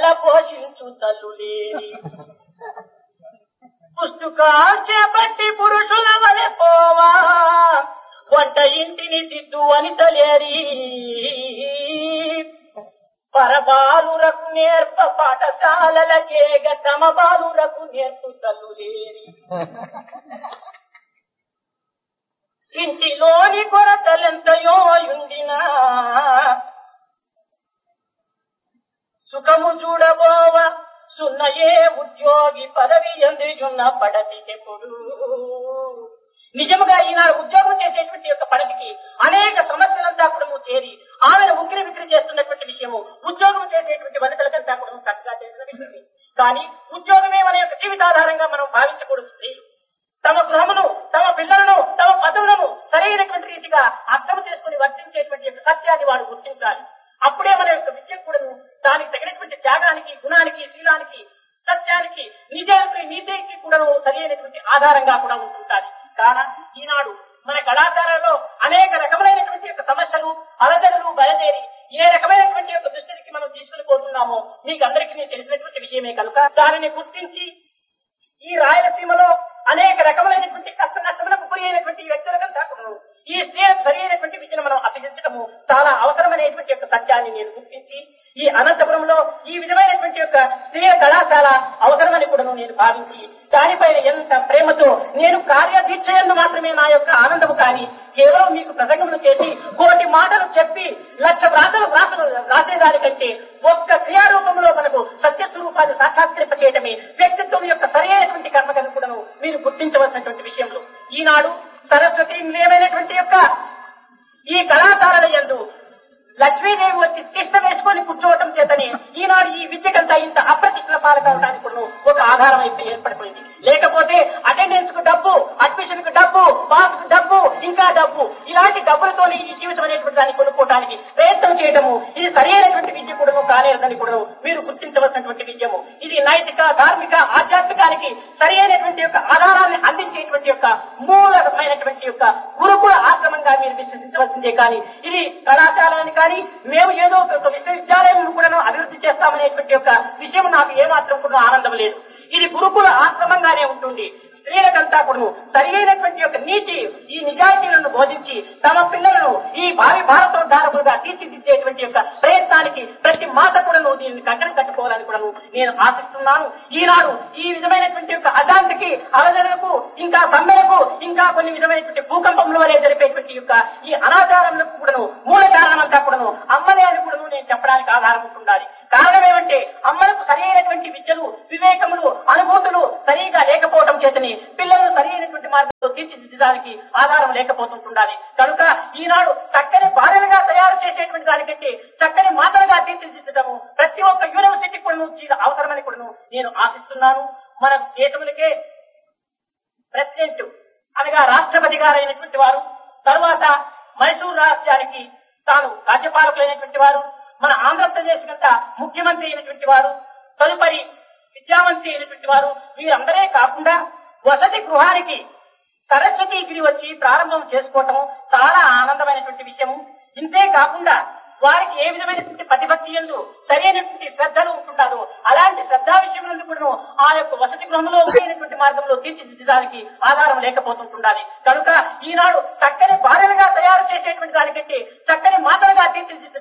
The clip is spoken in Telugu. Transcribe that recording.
పోషించు తల్లులేని పుస్తకాలు చేపట్టి పురుషుల వలె పోవా వంట ఇంటిని దిద్దు వనితలేరి పరబాలురకు నేర్ప పాఠశాలలకేగ తమ బాలురకు నేర్పు తల్లులేరి ఇంటిలోని కొరతలెంతయో ఉండినా సుఖము చూడబోవ సున్నయే ఉద్యోగి పదవి ఎందున్న పడతికెప్పుడు. నిజముగా ఈనాడు ఉద్యోగం చేసేటువంటి యొక్క పడతికి అనేక సమస్యలంతా కూడా చేరి ఆమెను ఉక్కిరి విక్కిరి చేస్తున్నటువంటి విషయము ఉద్యోగం చేసేటువంటి వనితలకంతా కూడా చక్కగా చేసిన విషయమే. కానీ ఉద్యోగమే మన యొక్క జీవితాధారంగా మనం భావించకూడదు. స్త్రీలు తమ గృహమును, తమ పిల్లలను, తమ పదవులను సరైనటువంటి రీతిగా అర్థం చేసుకుని వర్తించేటువంటి యొక్క సత్యాన్ని వాడు గుర్తించాలి. అప్పుడే మన యొక్క విద్య కూడా దానికి తగినటువంటి త్యాగానికి, గుణానికి, శీలానికి, సత్యానికి, నీతికి కూడా సరైనటువంటి ఆధారంగా కూడా ఉంటుంటారు. కాన ఈనాడు మన కళాశాలలో అనేక రకములైనటువంటి యొక్క సమస్యలు, అలజడులు బయలుదేరి ఏ రకమైనటువంటి యొక్క దృష్టికి మనం తీసుకుని పోతున్నామో మీకు అందరికీ తెలిసినటువంటి విషయమే కనుక దానిని గుర్తించి ఈ రాయలసీమలో అనేక రకములైనటువంటి కష్ట నష్టములకు గురి అయినటువంటి వ్యక్తులకంతా ఈ స్త్రీలకు సరైనటువంటి విద్యను మనం అభ్యసించడము చాలా అవసరమైనటువంటి యొక్క సత్యాన్ని నేను గుర్తించి ఈ అనంతపురంలో ఈ విధమైనటువంటి యొక్క స్త్రీల కళాశాల అవసరమని కూడా నేను భావించి దానిపైన ఎంత ప్రేమతో నేను కార్యదీక్షయందు మాత్రమే నా యొక్క ఆనందము కానీ కేవలం మీకు ప్రసంగములు చేసి కోటి మాటలు చెప్పి లక్ష వ్రాతలు రాసేదానికంటే ఒక్క క్రియారూపంలో మనకు సత్యస్వరూపాన్ని సాక్షాత్కరింప చేయటమే వ్యక్తిత్వం యొక్క సరైనటువంటి కర్మకను కూడా మీరు గుర్తించవలసినటువంటి విషయంలో ఈనాడు సరస్వతి నిలయమైనటువంటి యొక్క ఈ కళాశాలల యందు లక్ష్మీదేవి వచ్చి తిష్ట వేసుకొని కూర్చోవటం చేతనే ఈనాడు ఈ విద్యకంతా ఇంత అప్రతిష్ఠల పాలకవడానికి కూడా ఒక ఆధారం అయితే ఏర్పడిపోయింది. లేకపోతే అటెండెన్స్ కు డబ్బు, అడ్మిషన్ కు డబ్బు, పాస్ కు డబ్బు, ఇంకా డబ్బు, ఇలాంటి డబ్బులతోనే ఈ జీవితం అనేటువంటి దాన్ని కొనుక్కోవడానికి ప్రయత్నం చేయడము ఇది సరైనటువంటి విద్య కూడా కాలేదని కూడా మీరు గుర్తించవలసినటువంటి విద్యము. ఇది నైతిక, ధార్మిక, ఆధ్యాత్మికానికి సరైనటువంటి యొక్క ఆధారాన్ని అందించేటువంటి యొక్క మూలమైనటువంటి యొక్క గురుకుల ఆశ్రమంగా మీరు విశ్వసించవలసిందే. కానీ ఇది కళాశాలని కానీ మేము ఏదో ఒక విశ్వవిద్యాలయం కూడా అభివృద్ధి చేస్తామనేటువంటి యొక్క విషయం నాకు ఏమాత్రం కూడా ఆనందం లేదు. ఇది గురుకుల ఆశ్రమంగానే ఉంటుంది. స్త్రీలకంతా కూడా సరైనటువంటి యొక్క నీతి, ఈ నిజాయితీలను బోధించి తమ పిల్లలను ఈ భావి భారతోద్ధారకులుగా తీర్చిదిద్దేటువంటి యొక్క ప్రయత్నానికి ప్రతి మాత కూడా దీన్ని కంకణం కట్టుకోవాలని కూడా నేను ఆశిస్తున్నాను. ఈనాడు ఈ విధమైనటువంటి యొక్క అశాంతికి, అలజడులకు, ఇంకా సమ్మెలకు, ఇంకా కొన్ని విధమైనటువంటి భూకంపముల వలె జరిపేటువంటి యొక్క ఈ అనాచారములకు కూడా మూల కారణమంతా కూడా అమ్మలే అని కూడా నేను చెప్పడానికి ఆధారం ఉంటుండాలి. కారణం ఏమంటే అమ్మలకు సరైనటువంటి విద్యలు, వివేకములు, అనుభూతులు సరిగా లేకపోవడం చేతని పిల్లలను సరైనటువంటి మార్గంలో తీర్చిదిద్దడానికి ఆధారం లేకపోతుండాలి. కనుక ఈనాడు చక్కని భార్యలుగా తయారు చేసేటువంటి దానికంటే చక్కని మాటలుగా తీర్చిదిద్దడము ప్రతి ఒక్క యూనివర్సిటీ కూడా అవసరమని కూడా నేను ఆశిస్తున్నాను. మన దేశములకే ప్రెసిడెంట్ అనగా రాష్ట్రపతి గారైనటువంటి వారు, తరువాత మైసూరు రాష్ట్రానికి తాను రాజ్యపాలకులైనటువంటి వారు, మన ఆంధ్రప్రదేశ్ కంతా ముఖ్యమంత్రి అయినటువంటి వారు, తదుపరి విద్యామంత్రి అయినటువంటి వారు, వీరందరే కాకుండా వసతి గృహానికి సరస్వతీగిరి వచ్చి ప్రారంభం చేసుకోవటం చాలా ఆనందమైనటువంటి విషయము. ఇంతే కాకుండా వారికి ఏ విధమైనటువంటి ప్రతిభక్తి యందు సరైనటువంటి శ్రద్ధలు ఉంటున్నారో అలాంటి శ్రద్ధా విషయంలో కూడా ఆ యొక్క వసతి గృహంలో ఉండేటువంటి మార్గంలో తీర్చిదిద్దడానికి ఆధారం లేకపోతుండాలి. కనుక ఈనాడు చక్కని భార్యలుగా తయారు చేసేటువంటి దానికంటే చక్కని మాటలుగా తీర్చిదిద్ద